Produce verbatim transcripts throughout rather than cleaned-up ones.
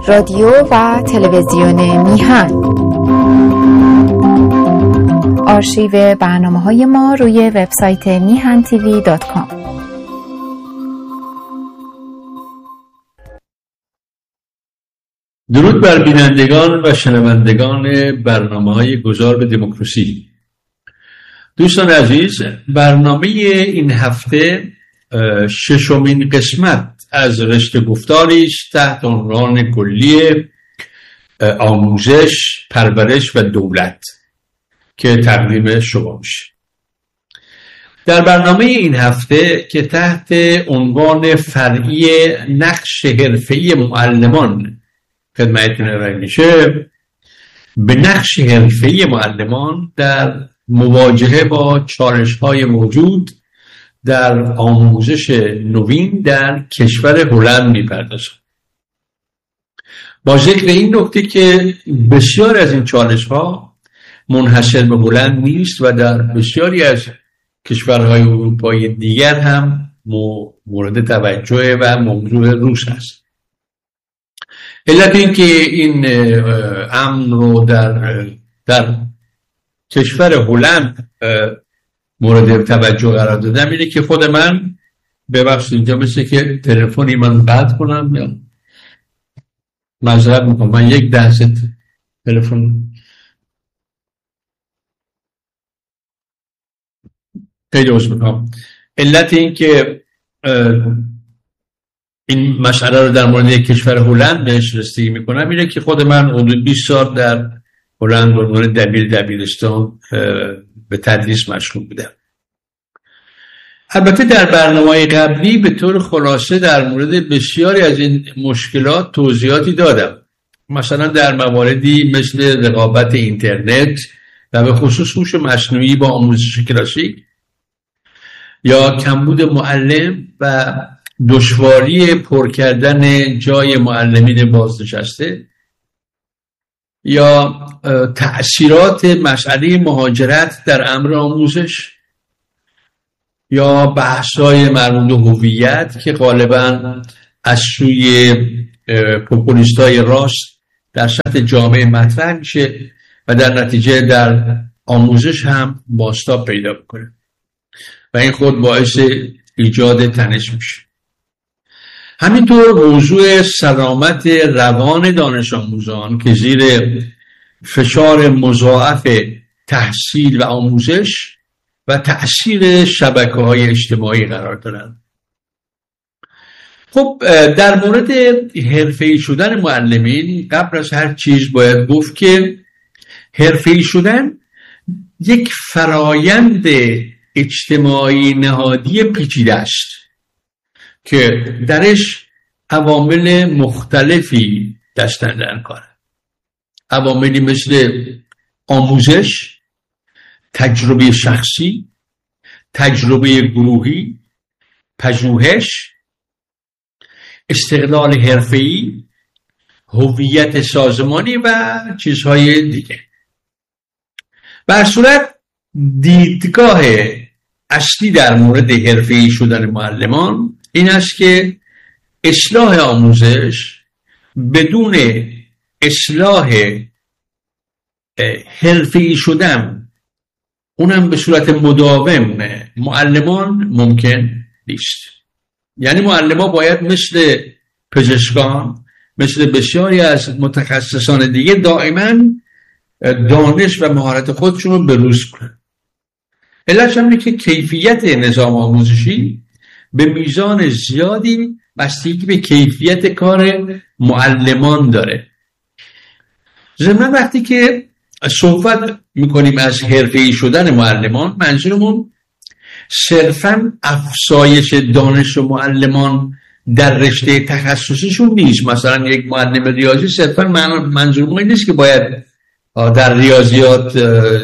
رادیو و تلویزیون میهن. آرشیو برنامه‌های ما روی وبسایت میهن تیوی دات کام. درود بر بینندگان و شنوندگان برنامه‌های گذار به دموکراسی. دوستان عزیز، برنامه این هفته ششمین قسمت از رشته گفتاری است تحت عنوان کلی آموزش، پرورش و دولت که تقدیم شما میشه. در برنامه این هفته که تحت عنوان فرعی نقش حرفه‌ای معلمان خدمتتون ارائه میشه، به نقش حرفه‌ای معلمان در مواجهه با چالش‌های موجود در آموزش نوین در کشور هلند میپردازم. با ذکر این نکته که بسیار از این چالش‌ها منحصر به هلند نیست و در بسیاری از کشورهای اروپایی دیگر هم مورد توجه و موضوع روز است. علت این که این امر رو در در کشور هلند مورد توجه قرار دادم اینه که خود من ببخشید اینجا مثل که تلفنی من قطع کنم یا معذرت میکنم، من یک دست تلفن خیلی عذر میکنم. علت این که این مسئله رو در مورد کشور هلند بهش رسیدگی میکنم اینه که خود من حدود بیست سال در هلند به عنوان دبیر دبیرستان به تدریس مشغول بودم. البته در برنامه‌های قبلی به طور خلاصه در مورد بسیاری از این مشکلات توضیحاتی دادم، مثلا در مواردی مثل رقابت اینترنت و به خصوص هوش مصنوعی با آموزش کلاسیک یا کمبود معلم و دشواری پر کردن جای معلمین بازنشسته یا تأثیرات مسئله مهاجرت در امر آموزش یا بحث‌های مربوط به هویت که غالباً از سوی پوپولیست‌های راست در سطح جامعه مطرح میشه و در نتیجه در آموزش هم بازتاب پیدا میکنه و این خود باعث ایجاد تنش میشه. همینطور موضوع سلامت روان دانش آموزان که زیر فشار مضاعف تحصیل و آموزش و تأثیر شبکه‌های اجتماعی قرار دارند. خب در مورد حرفه‌ای شدن معلمین قبل از هر چیز باید گفت که حرفه‌ای شدن یک فرایند اجتماعی نهادی پیچیده است که درش عوامل مختلفی دستن در کاره. عواملی مثل آموزش، تجربه شخصی، تجربه گروهی، پژوهش، استقلال حرفه‌ای، هویت سازمانی و چیزهای دیگه. به هر صورت دیدگاه اصلی در مورد حرفه‌ای شدن معلمان این است که اصلاح آموزش بدون اصلاح حرفه‌ای شدن، اونم به صورت مداوم، معلمان ممکن نیست. یعنی معلمان باید مثل پزشکان، مثل بسیاری از متخصصان دیگه دائما دانش و مهارت خودشون رو بروز کنن. علتش اینه که کیفیت نظام آموزشی به میزان زیادی بستگی به کیفیت کار معلمان داره. ضمن وقتی که صحبت میکنیم از حرفه‌ای شدن معلمان، منظورمون صرفاً افزایش دانش معلمان در رشته تخصصیشون نیست. مثلا یک معلم ریاضی صرفاً منظورمون این نیست که باید در ریاضیات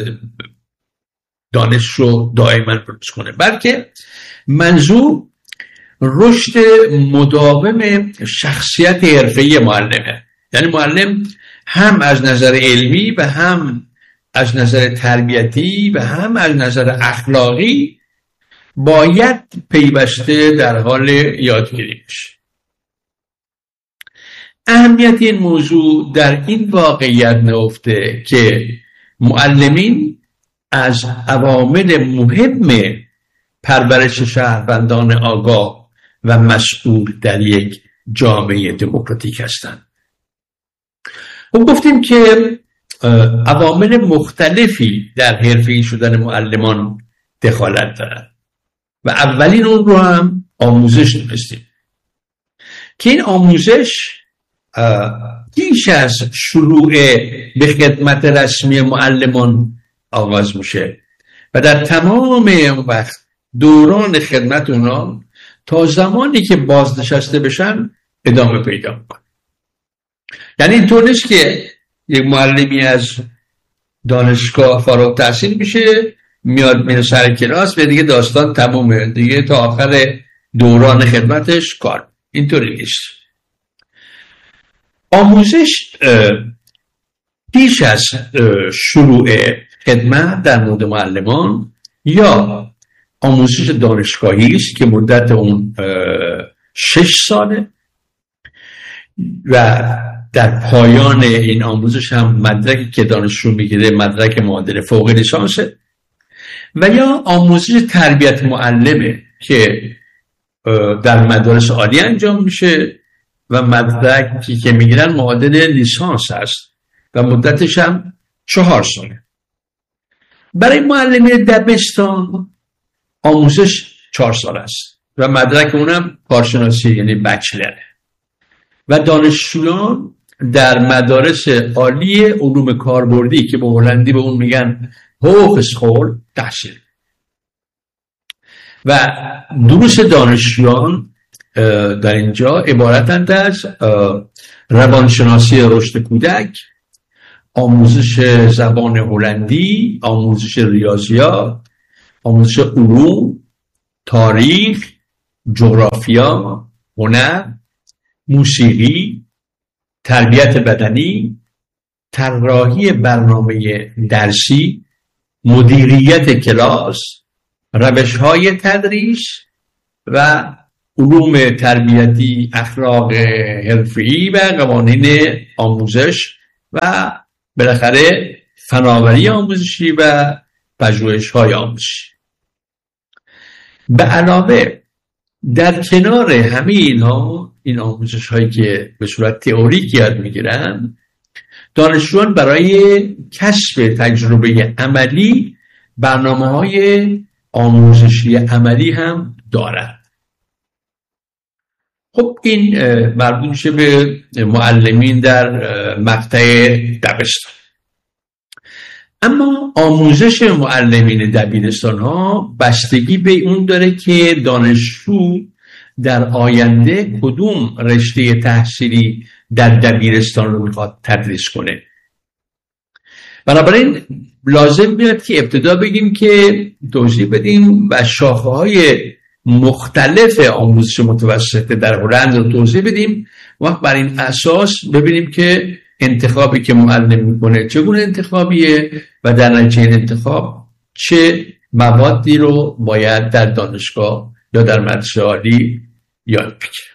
دانش رو دائما بروز کنه، بلکه منظور رشد مداوم شخصیت حرفه‌ای معلمه. یعنی معلم هم از نظر علمی و هم از نظر تربیتی و هم از نظر اخلاقی باید پیوسته در حال یادگیری بشه. اهمیت این موضوع در این واقعیت نهفته که معلمین از عوامل مهم پرورش شهروندان آگاه و مسئول در یک جامعه دموکراتیک هستند. خب گفتیم که عوامل مختلفی در حرفه‌ای شدن معلمان دخالت دارند و اولین اون رو هم آموزش دونستیم که این آموزش پیش از شروع به خدمت رسمی معلمان آغاز میشه و در تمام اون وقت دوران خدمت اونا تا زمانی که بازنشسته بشن ادامه پیدا میکنه. یعنی اینطور نیست که یک معلمی از دانشگاه فارغ التحصیل میشه میاد میره سر کلاس و دیگه داستان تمومه، دیگه تا آخر دوران خدمتش کار. اینطوری نیست. آموزش پیش از شروع خدمت در مورد معلمان یا آموزش دانشگاهی است که مدت اون شش ساله و در پایان این آموزش هم مدرکی که دانشجو میگیره مدرک معادل فوق لیسانسه و یا آموزش تربیت معلمه که در مدارس عالی انجام میشه و مدرکی که میگیرن معادل لیسانس هست و مدتش هم چهار ساله. برای معلم دبستان آموزش چهار سال است و مدرک اونم کارشناسی یعنی بچلره و دانشجویان در مدارس عالی علوم کاربردی که به هلندی به اون میگن هوگسکول تحصیل و دروس دانشجویان در اینجا عبارتند از روانشناسی رشد کودک، آموزش زبان هلندی، آموزش ریاضیات، آموزش علوم، تاریخ، جغرافیا، هنر، موسیقی، تربیت بدنی، طراحی برنامه درسی، مدیریت کلاس، روش‌های تدریس و علوم تربیتی، اخلاق حرفه‌ای و قوانین آموزش و بالاخره فناوری آموزشی و پژوهش‌های آموزشی. به علاوه در کنار همه اینها، این آموزش هایی که به صورت تئوریک یاد میگیرن، دانشجویان برای کسب تجربه عملی برنامه های آموزشی عملی هم دارند. خب این مربوط میشه به معلمین در مقطع دبستان. اما آموزش معلمین دبیرستان ها بستگی به اون داره که دانشجو در آینده کدوم رشته تحصیلی در دبیرستان رو میخواد تدریس کنه. بنابراین لازم میاد که ابتدا بگیم که توضیح بدیم و شاخه های مختلف آموزش متوسطه در هلند رو توضیح بدیم و بر این اساس ببینیم که انتخابی که معلم میکنه چگونه انتخابیه و در نتیجه انتخاب چه موادی رو باید در دانشگاه یا در مدرسه عالی یاد بگیره.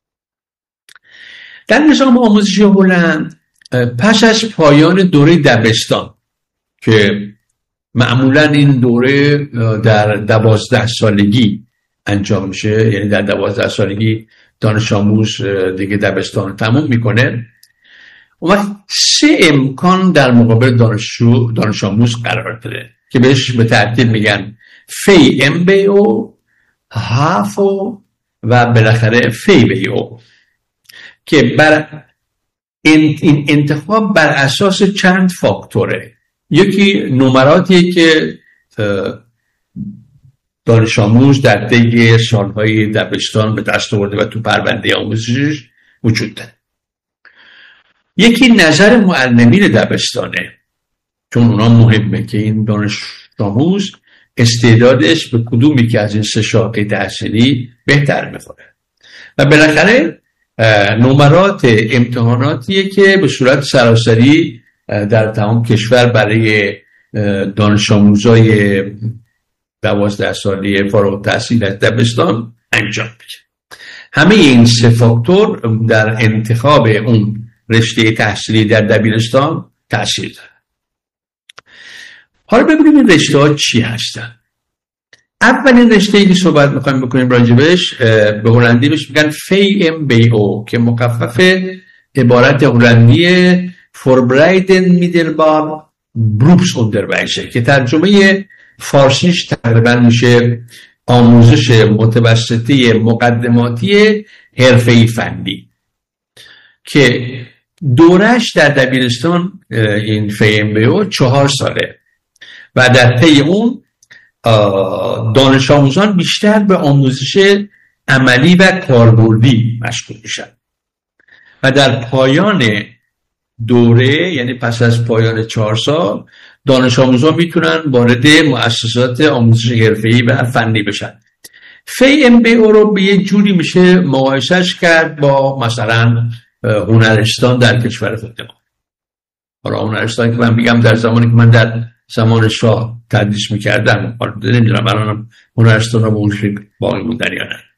در نظام آموزشی هلند پس از پایان دوره دبستان که معمولا این دوره در دوازده سالگی انجام میشه، یعنی در دوازده سالگی دانش آموز دیگه دبستان تموم میکنه، اون وقت سه امکان در مقابل دانشجو دانش آموز قرار داره که بهش به ترتیب میگن فی ام بی او، هافو و بالاخره فی بی او که بر این انتخاب بر اساس چند فاکتوره. یکی نمراتیه که دانش آموز در طی سالهای دبستان به دست آورده و تو پرونده آموزشش وجود داره. یکی نظر معلمین دبستانه، چون اونا مهمه که این دانش آموز استعدادش به کدومی که از این سه شاخه تحصیلی بهتر میخوره. و بالاخره نمرات امتحاناتیه که به صورت سراسری در تمام کشور برای دانش آموزای دوازده سالی فارغ التحصیل از دبستان انجام میشه. همه این سه فاکتور در انتخاب اون رشته تحصیلی در دبیرستان تأثیر داره. حالا ببینیم این رشته ها چی هستن. اولین رشته‌ای که صحبت می‌خوایم بکنیم راجبش به هلندی بهش میگن فی ام بی او که مخفف عبارت هلندی فوربرایدن میدلبار بروپس اندرویزه که ترجمه فارسیش تقریبا میشه آموزش متوسطه مقدماتی حرفه‌ای فنی که دورش در دبیرستان این فی ام بی او چهار ساله و در طی اون دانش آموزان بیشتر به آموزش عملی و کاربردی مشغول میشن و در پایان دوره، یعنی پس از پایان چهار سال، دانش آموزان میتونن وارد مؤسسات آموزش حرفه‌ای و فنی بشن. فی ام بی او رو به یه جوری میشه مقایسهش کرد با مثلا هنرستان در کشور خودمون. حالا هنرستان که من میگم در زمانی که من در زمان شاه تدریس میکردم، حالا نمیدونم الان هنرستان رو به اون شکل باقی موندن یا نه.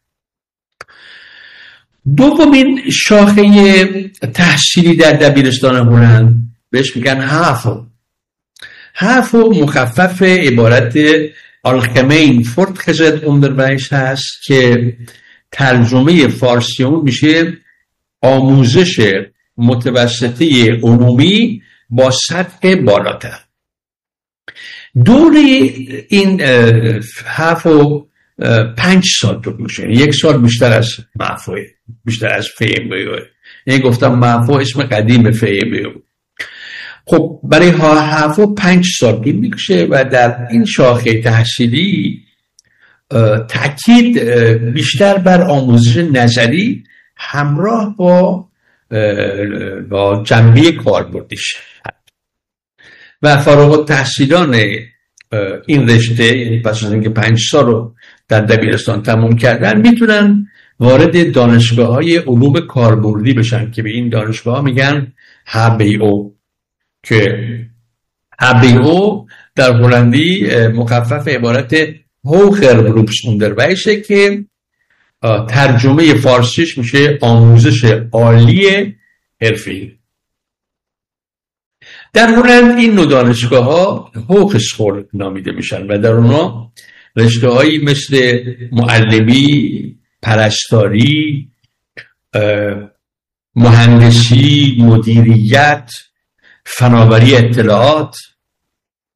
دومین شاخه تحصیلی در دبیرستان هلند بهش میگن هافو. هافو مخفف عبارت آلخمین فورتگزت اندرویز هست که ترجمه فارسی اون میشه آموزش متوسطه عمومی با سطح بالاتر. دوره این هافو پنج سال طول میشه، یک سال بیشتر از معفوه، بیشتر از فی ام بی او. یعنی گفتم معفوه اسم قدیم فی ام بی او. خب برای هافو پنج سال طول میشه و در این شاخه تحصیلی تأکید بیشتر بر آموزش نظری همراه با با جنبه کاربردیش و فارغ التحصیلان این رشته، یعنی پس از اینکه پنج سال رو در دبیرستان تموم کردن، میتونن وارد دانشگاه‌های علوم کاربردی بشن که به این دانشگاه میگن اچ بی او که اچ بی او در هلندی مخفف عبارت هوگر بروپس اندرویزه که ترجمه فارسیش میشه آموزش عالی حرفه‌ای. در هلند این نوع دانشگاه ها هوگسکول نامیده میشن و در اونها رشته هایی مثل معلمی، پرستاری، مهندسی، مدیریت، فناوری اطلاعات